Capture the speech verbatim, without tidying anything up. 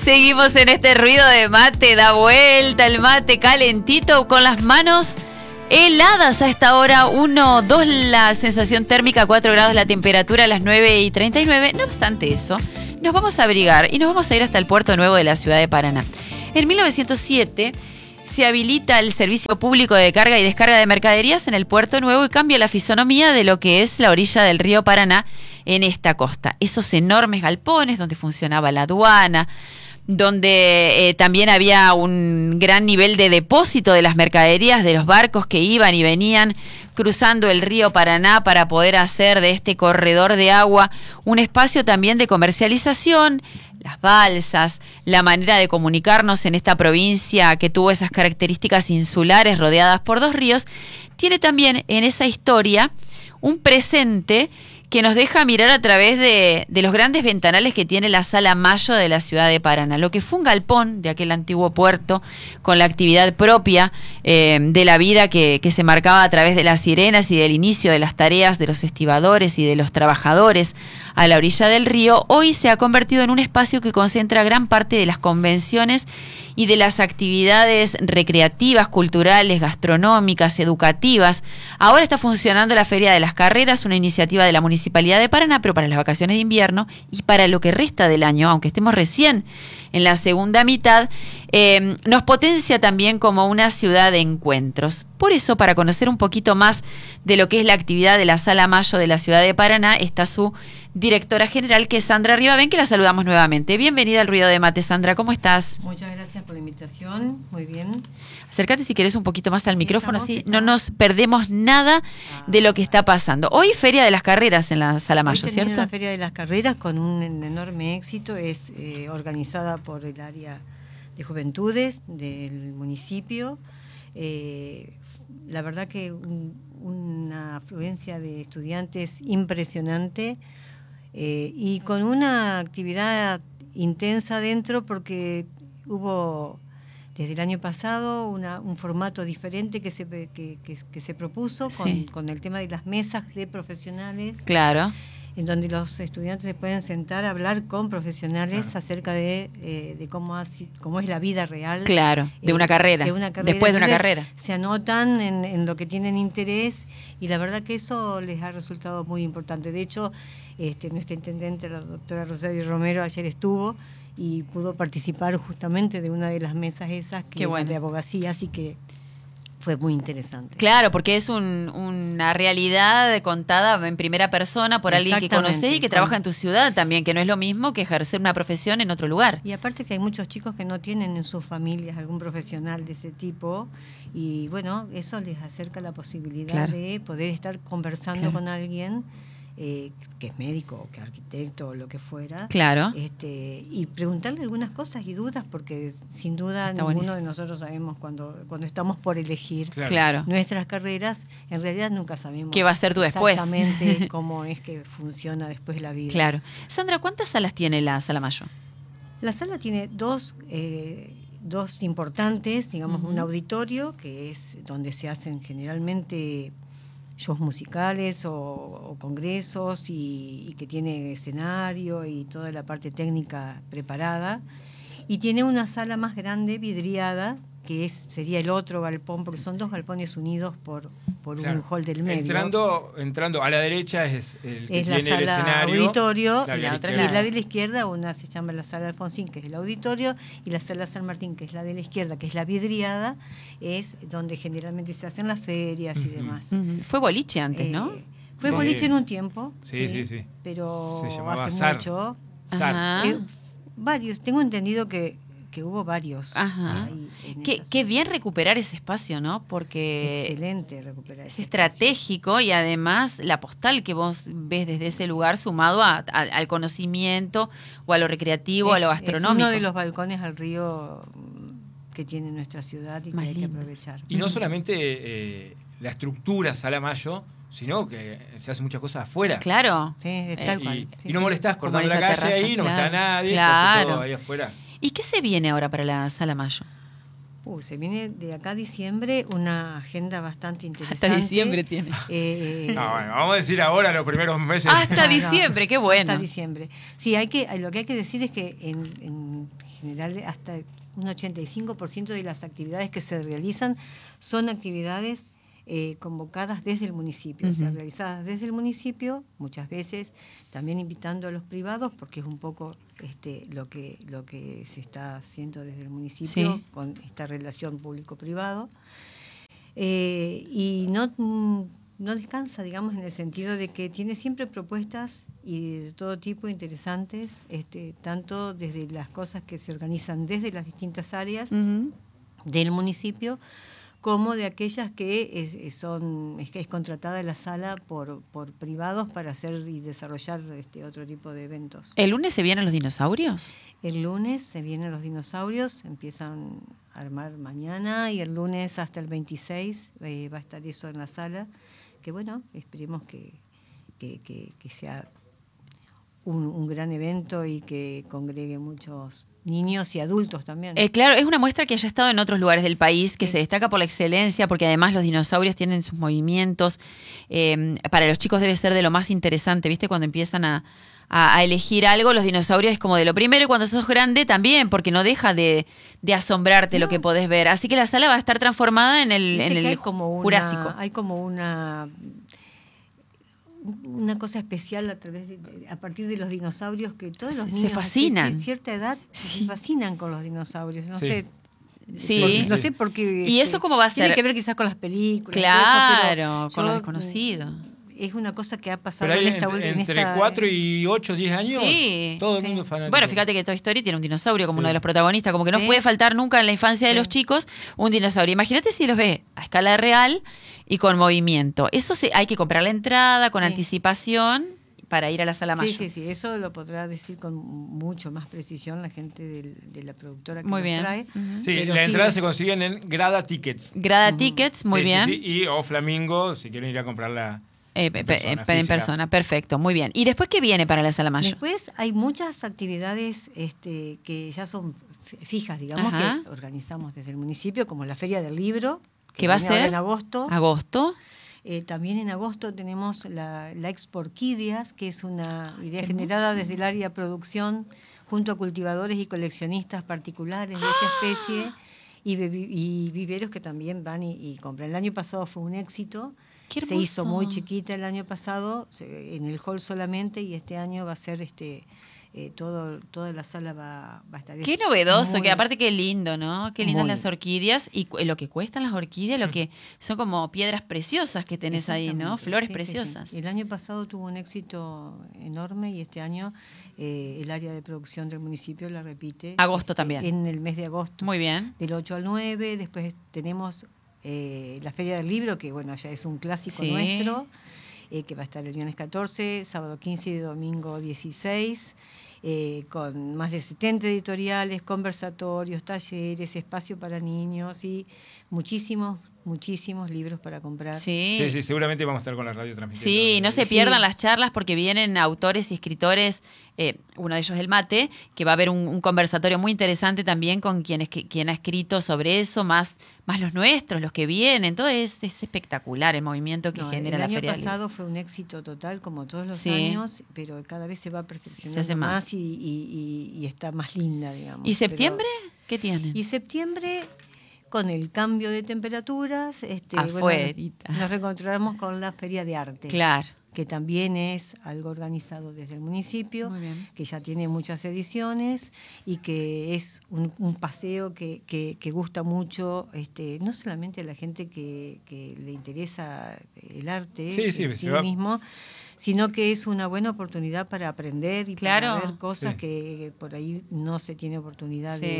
Seguimos en este ruido de mate, da vuelta el mate calentito con las manos heladas a esta hora, uno, dos la sensación térmica, cuatro grados la temperatura a las nueve y treinta y nueve. No obstante eso, nos vamos a abrigar y nos vamos a ir hasta el Puerto Nuevo de la ciudad de Paraná. En mil novecientos siete se habilita el servicio público de carga y descarga de mercaderías en el Puerto Nuevo y cambia la fisonomía de lo que es la orilla del río Paraná en esta costa. Esos enormes galpones donde funcionaba la aduana, donde eh, también había un gran nivel de depósito de las mercaderías de los barcos que iban y venían cruzando el río Paraná para poder hacer de este corredor de agua un espacio también de comercialización, las balsas, la manera de comunicarnos en esta provincia que tuvo esas características insulares rodeadas por dos ríos, tiene también en esa historia un presente que nos deja mirar a través de, de los grandes ventanales que tiene la Sala Mayo de la ciudad de Paraná. Lo que fue un galpón de aquel antiguo puerto con la actividad propia eh, de la vida que, que se marcaba a través de las sirenas y del inicio de las tareas de los estibadores y de los trabajadores a la orilla del río, hoy se ha convertido en un espacio que concentra gran parte de las convenciones y de las actividades recreativas, culturales, gastronómicas, educativas. Ahora está funcionando la Feria de las Carreras, una iniciativa de la Municipalidad de Paraná, pero para las vacaciones de invierno y para lo que resta del año, aunque estemos recién en la segunda mitad, eh, nos potencia también como una ciudad de encuentros. Por eso, para conocer un poquito más de lo que es la actividad de la Sala Mayo de la ciudad de Paraná, está su directora general, que es Sandra Rivavén, que la saludamos nuevamente. Bienvenida al Ruido de Mate, Sandra, ¿cómo estás? Muchas gracias por la invitación, muy bien. Acércate si querés un poquito más al Sí, micrófono, estamos, así estamos. no nos perdemos nada Ah, de lo que está pasando. Hoy Feria de las Carreras en la Sala Mayo, Hoy termina ¿cierto? la Feria de las Carreras con un enorme éxito, es eh, organizada por el área de juventudes del municipio. Eh, la verdad que un, una afluencia de estudiantes impresionante eh, y con una actividad intensa dentro porque hubo desde el año pasado una, un formato diferente que se, que, que, que se propuso con, Sí. con el tema de las mesas de profesionales, Claro. en donde los estudiantes se pueden sentar a hablar con profesionales Claro. acerca de, eh, de cómo, así, cómo es la vida real. Claro, de eh, una carrera, de una carrera. después de una Entonces, carrera. se anotan en, en lo que tienen interés y la verdad que eso les ha resultado muy importante. De hecho, este, nuestra intendente, la doctora Rosario Romero, ayer estuvo y pudo participar justamente de una de las mesas esas, que Qué es bueno. la de abogacía, así que fue muy interesante. Claro, porque es un, una realidad contada en primera persona por alguien que Exactamente. conoces y que Con- trabaja en tu ciudad también, que no es lo mismo que ejercer una profesión en otro lugar. Y aparte que hay muchos chicos que no tienen en sus familias algún profesional de ese tipo y bueno, eso les acerca la posibilidad Claro. de poder estar conversando Claro. con alguien eh, que es médico o que es arquitecto o lo que fuera. Claro. Este, y preguntarle algunas cosas y dudas porque sin duda Está ninguno buenísimo. de nosotros sabemos cuando, cuando estamos por elegir Claro. Claro. nuestras carreras, en realidad nunca sabemos ¿Qué va a ser tú después? exactamente cómo es que funciona después la vida. Claro. Sandra, ¿cuántas salas tiene la Sala Mayo? La sala tiene dos, eh, dos importantes, digamos, Ujú. un auditorio, que es donde se hacen generalmente shows musicales o, o congresos y, y que tiene escenario y toda la parte técnica preparada. Y tiene una sala más grande, vidriada, que es sería el otro galpón, porque son dos galpones unidos por, por Claro. un hall del medio. Entrando, entrando a la derecha es el que Es la tiene el sala escenario. auditorio Claro, y la a otra y es izquierda. la de la izquierda, una se llama la sala Alfonsín, que es el auditorio, y la sala San Martín, que es la de la izquierda, que es la vidriada, es donde generalmente se hacen las ferias y Ujú. demás. Ujú. Fue boliche antes, ¿no? Eh, fue Sí. boliche en un tiempo, Sí, sí, sí. pero Se llamaba hace Zar. mucho. Zar. Ajá. Eh, varios, tengo entendido que, que hubo varios. Ajá. ahí en Qué, esa qué zona. bien recuperar ese espacio, ¿no? Porque Excelente recuperar es ese espacio. estratégico y además la postal que vos ves desde ese lugar sumado a- a- al conocimiento o a lo recreativo, a lo Es- gastronómico. Es uno de los balcones al río mm, que tiene nuestra ciudad y que Más hay que lindo. aprovechar. Y no solamente eh, la estructura Sala Mayo, sino que se hace muchas cosas afuera. Claro. Sí, es Eh, tal Y, cual. y Sí, no sí. molestás Como cortando en la esa calle terraza, ahí, no claro. está nadie, se hace todo Claro. ahí afuera. ¿Y qué se viene ahora para la Sala Mayo? Uh, se viene de acá a diciembre una agenda bastante interesante. Hasta diciembre tiene. Eh, No, bueno, vamos a decir ahora los primeros meses. Hasta No, no, diciembre, qué bueno. Hasta diciembre. Sí, hay que, lo que hay que decir es que en, en general hasta un ochenta y cinco por ciento de las actividades que se realizan son actividades eh, convocadas desde el municipio, uh-huh. o sea, realizadas desde el municipio, muchas veces también invitando a los privados, porque es un poco este, lo que lo que se está haciendo desde el municipio sí. con esta relación público-privado. Eh, y no, no descansa, digamos, en el sentido de que tiene siempre propuestas y de todo tipo interesantes, este, tanto desde las cosas que se organizan desde las distintas áreas uh-huh. del municipio, como de aquellas que es, son es que es contratada la sala por, por privados para hacer y desarrollar este otro tipo de eventos. ¿El lunes se vienen los dinosaurios? El lunes se vienen los dinosaurios, empiezan a armar mañana y el lunes hasta el veintiséis eh, va a estar eso en la sala, que bueno, esperemos que, que, que, que sea un, un gran evento y que congregue muchos niños y adultos también. Eh, claro, es una muestra que haya estado en otros lugares del país, que sí. se destaca por la excelencia, porque además los dinosaurios tienen sus movimientos. Eh, para los chicos debe ser de lo más interesante, ¿viste? Cuando empiezan a, a, a elegir algo, los dinosaurios es como de lo primero, y cuando sos grande también, porque no deja de, de asombrarte no. lo que podés ver. Así que la sala va a estar transformada en el, en el hay como una, Jurásico. Hay como una... una cosa especial a través de, a partir de los dinosaurios, que todos los niños se fascinan de cierta edad sí. se fascinan con los dinosaurios, no sí. sé sí. Por, no sé por qué. ¿Y eso cómo va a ser? Tiene que ver quizás con las películas. Claro, eso, con yo, lo desconocido. Es una cosa que ha pasado pero en esta entre, en entre esta, cuatro y ocho, diez años, sí. todo el sí. mundo fanático. Bueno, fíjate que Toy Story tiene un dinosaurio como sí. uno de los protagonistas, como que no sí. puede faltar nunca en la infancia de sí. los chicos un dinosaurio. Imagínate si los ves a escala real y con movimiento. Eso se, hay que comprar la entrada con sí. anticipación para ir a la sala mayor. Sí, sí, sí, eso lo podrá decir con mucho más precisión la gente de, de la productora que muy nos bien. trae. Uh-huh. Sí, las sí, entradas se consiguen en Grada Tickets. Grada uh-huh. Tickets, muy sí, bien. Sí, sí. Y o Flamingo, si quieren ir a comprarla. Eh, en, persona, en persona, perfecto, muy bien. ¿Y después qué viene para la sala mayor? Después hay muchas actividades este, que ya son fijas, digamos, Ajá. que organizamos desde el municipio, como la Feria del Libro, que ¿Qué va a ser? En agosto. ¿Agosto? Eh, también en agosto tenemos la, la Expo Orquídeas, que es una idea generada desde el área de producción junto a cultivadores y coleccionistas particulares de esta especie y, y viveros que también van y, y compran. El año pasado fue un éxito. Se hizo muy chiquita el año pasado, en el hall solamente, y este año va a ser este eh, todo toda la sala va, va a estar. Qué novedoso, muy, que aparte qué lindo, ¿no? Qué lindas las orquídeas y lo que cuestan las orquídeas, lo que son como piedras preciosas que tenés ahí, ¿no? Flores sí, preciosas. Sí, sí. El año pasado tuvo un éxito enorme y este año eh, el área de producción del municipio la repite. Agosto también. En el mes de agosto. Muy bien. Del ocho al nueve, después tenemos Eh, la Feria del Libro, que bueno, ya es un clásico sí. nuestro, eh, que va a estar el viernes catorce, sábado quince y domingo dieciséis, eh, con más de setenta editoriales, conversatorios, talleres, espacio para niños y muchísimos, muchísimos libros para comprar. Sí, sí, sí seguramente vamos a estar con la radio transmitiendo. Sí, no se pierdan sí. las charlas porque vienen autores y escritores, eh, uno de ellos es el Mate, que va a haber un, un conversatorio muy interesante también con quien, es, quien ha escrito sobre eso, más, más los nuestros, los que vienen, todo es, es espectacular el movimiento que no, genera la Feria. El año pasado fue un éxito total, como todos los sí. años, pero cada vez se va perfeccionando se hace más, más y, y, y, y está más linda, digamos. ¿Y septiembre? Pero, ¿Qué tienen? Y septiembre... Con el cambio de temperaturas, este, bueno, nos reencontramos con la Feria de Arte. Claro. Que también es algo organizado desde el municipio, que ya tiene muchas ediciones y que es un, un paseo que, que, que gusta mucho, este, no solamente a la gente que, que le interesa el arte sí, sí, en sí mismo, sino que es una buena oportunidad para aprender y claro. para ver cosas sí. que por ahí no se tiene oportunidad sí. de